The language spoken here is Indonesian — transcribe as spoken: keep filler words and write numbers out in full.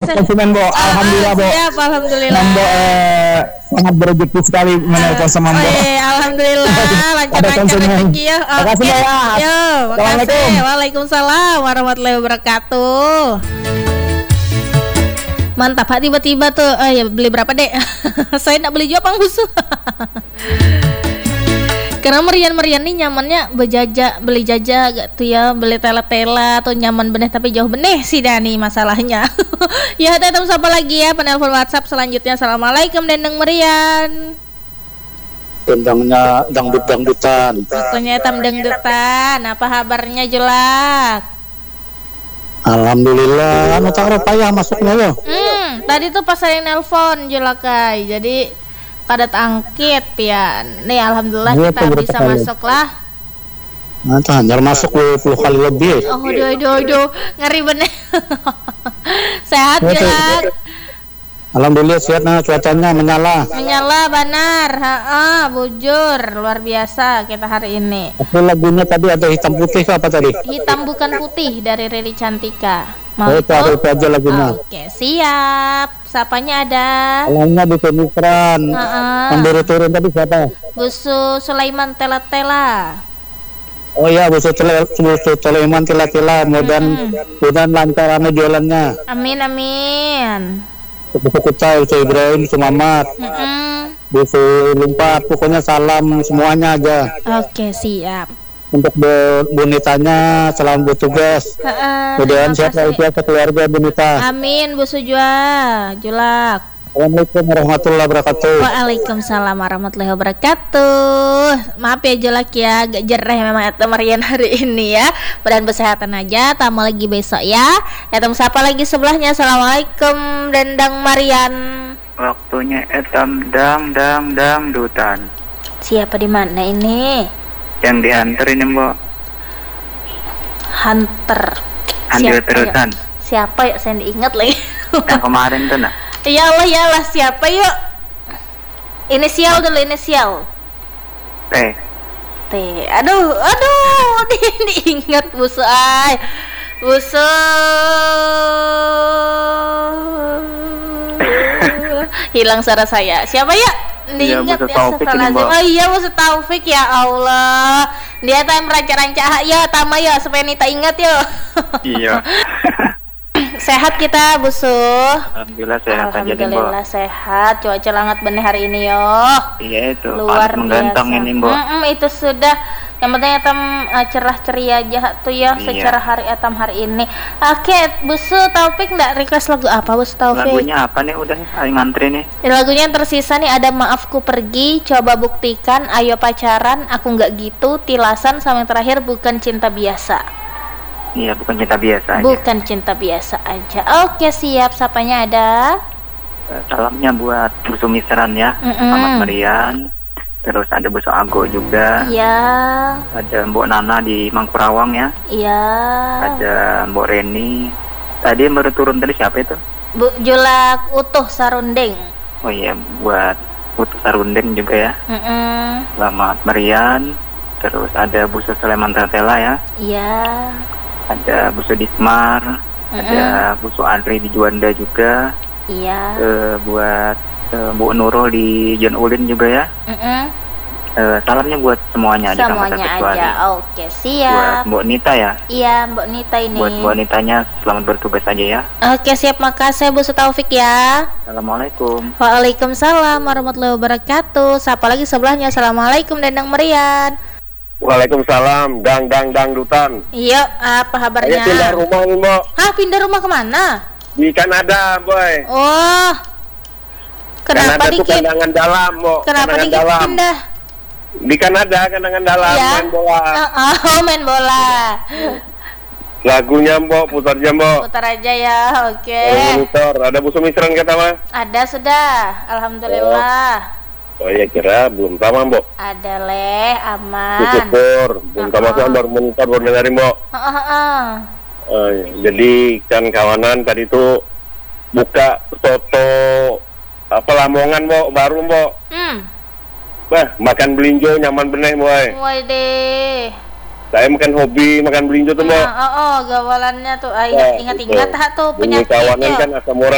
konsumen, Bo. Alhamdulillah, Bo. Siap, alhamdulillah. Bo, eh, sangat berrezeki sekali menelpon sama Bo. Eh, alhamdulillah, lancar-lancar rezeki ya. Makasih, Bo, ya. Yo, Assalamualaikum. makasih. Waalaikumsalam warahmatullahi wabarakatuh. Mantap, Pak, tiba-tiba tuh, eh ya beli berapa, Dek? Saya nak beli juga Bang Busu. Karena merian-merian nih nyamannya bejaja, beli jaja gak tuh ya, beli tela-tela atau nyaman benih tapi jauh benih sih Dani masalahnya. Ya tetap sapa lagi ya penelpon WhatsApp selanjutnya. Assalamualaikum Dendeng Merian. Dendangnya dangdut-dangdutan. Waktunya tam dangdutan. Apa kabarnya Julak? Alhamdulillah, anu tak payah masuknya yo. Hmm, tadi tuh pas saya nelpon Julakai, jadi kadat angkit pian. Nih alhamdulillah Ya, kita bisa kali. masuk lah. Nah, hanya masuk dua puluh kali lebih. Oh, aduh, aduh, aduh, ngeri bener. Sehat Ya, Julak? Alhamdulillah sehat, nah cuacanya menyala. Menyala benar, ha, bujur, luar biasa kita hari ini. Tapi lagunya tadi ada hitam putih ke apa tadi? Hitam bukan putih dari Riri Cantika. Oh, itu ada itu aja lagunya. Oke, siap. Sapanya ada Alangnya di Semikran. Ha-ha. Yang baru turun tadi siapa? Busu Sulaiman Tela-Tela. Oh iya, Busu Tele, Busu Sulaiman Tila-Tila. Mudah mudahan lancar anu jualannya. Amin amin. Busu Kucai, Busu Ibrahim, Busu Mamat, Mm-mm. Busu Lumpat. Pokoknya salam semuanya aja. Oke, siap. Untuk bu, Bunitanya selamat bertugas. Ha-ha, Mudahan terima sehat kasih. walafiat keluarga Bunita. Amin Bu Sujwa, Julak. Assalamualaikum warahmatullahi wabarakatuh. Waalaikumsalam warahmatullahi wabarakatuh. Maaf ya Julak ya, agak jereh memang eta Marian hari ini ya. Badan kesehatan aja, tamu lagi besok ya. Etam siapa lagi sebelahnya? Assalamualaikum Dendang Marian. Waktunya etam dang dang dang dutan. Siapa di mana ini? Yang dianterin Mbok. Hunter. Andil Siapa ya? terusan. Siapa ya? Saya diingat lagi. Yang kemarin tuh nah. Ya Allah ya Allah, siapa yuk? Inisial dulu, inisial. Eh, T. Aduh, aduh, di, diingat Busu ay. Busu. Hilang suara saya. Siapa ya? Diingat Busu ya, Taufik ini, astagfirullahaladzim. Mbak. Oh iya, Busu Taufik ya Allah. Dia time ranca-ranca ya, tama ya supaya Nita ingat yuk. iya. Sehat kita Busu. Alhamdulillah sehat aja nih Mbok. Alhamdulillah sehat. Cuaca hangat bener hari ini yo. Iya itu. Luar Panas menggantang biasa. ini Mbok. Mm-mm, itu sudah. Yang penting etam uh, cerah ceria aja tuh ya. Iya. Secara hari etam hari ini. Oke, Busu Taufik nggak request lagu apa Busu Taufik? Lagunya apa nih udah ayo ngantri nih. Lagunya yang tersisa nih ada Maafku Pergi, Coba Buktikan, Ayo Pacaran, Aku Nggak Gitu, Tilasan, sama yang terakhir Bukan Cinta Biasa. Iya bukan cinta biasa aja. Bukan cinta biasa aja. Oke, siap. Sapanya ada. Eh, Salamnya buat Busu Misran ya. Mm-mm. Selamat Marian. Terus ada Busu Ago juga. Iya. Ada Mbok Nana di Mangkurawang ya. Iya. Ada Mbok Reni. Tadi yang baru turun tadi siapa itu? Bu Julak Utuh Sarundeng. Oh iya buat Putu Sarundeng juga ya. Mm-mm. Selamat Marian. Terus ada Busu Sulaiman Tela ya. Iya. Ada Busu Dismar. Ada Busu Andri di Juanda juga. Iya. Eh, buat eh, Bu Nurul di John Ulin juga ya. Mm-mm. Eh, salamnya buat semuanya aja tanpa Semuanya terkecuali. aja. Oke, Buat siap. Mbok Nita ya. Iya, Mbak Nita ini. Buat Mbok Nitanya selamat bertugas aja ya. Oke, siap. Makasih Bu Taufik ya. Assalamualaikum. Waalaikumsalam warahmatullahi wabarakatuh. Siapa lagi sebelahnya? Assalamualaikum Dendang Merian. Waalaikumsalam, dang dang dang dutan. Iya, apa Saya kabarnya? pindah rumah nih, Mbok. Hah, pindah rumah kemana? Di Kanada, boy. Oh, kenapa Kanada tuh dikit? kandangan dalam, Mbok. Kenapa Kandangan dikit dalam. pindah? Di Kanada, kandangan dalam, Ya. main bola. Oh, oh, main bola. Lagunya, Mbok, putar aja, Mbok. Putar aja ya, oke. Ada monitor, ada Busu Misran kata mah. Ada sudah, alhamdulillah. Oh iya kira belum sama, Mbok. Ada leh, aman. Syukur, belum sama Uh-uh. kan baru monitor baru dengerin, Mbok. Heeh, heeh. Oh, iya. Jadi kan kawanan tadi tuh buka soto apa Lamongan, Mbok, baru, Mbok. Hmm. Bah, makan belinjo nyaman bener, boy. Waduh. Saya makan hobi makan belinjo tuh, Mbok. Nah, oh, oh, gawalannya tuh, ah, Ya, ingat-ingat betul. ha tuh Bunyi kawanan penyakitnya. kan asam urat